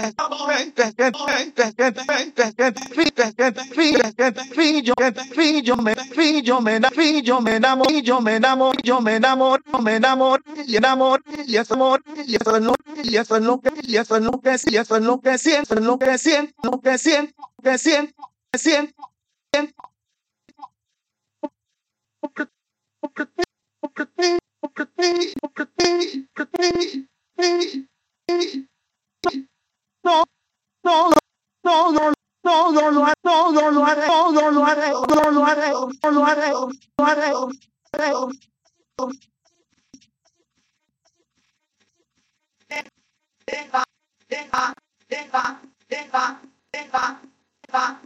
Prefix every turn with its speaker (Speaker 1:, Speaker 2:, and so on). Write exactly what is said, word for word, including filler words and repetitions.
Speaker 1: Yo me yo me yo me enamoro, yo me enamoro, yo me enamoro, me enamoro, y enamoro, y es amor, y eso es lo, y eso es lo que, y eso es lo que, y eso es lo que siento, lo que siento, lo que siento, que siento, que siento, siento. No, no, no, no, no, no lo haré, no, no lo haré, no, no lo haré, no lo haré, no lo haré, no lo haré, no lo haré. Deja, deja, deja, deja, deja, deja.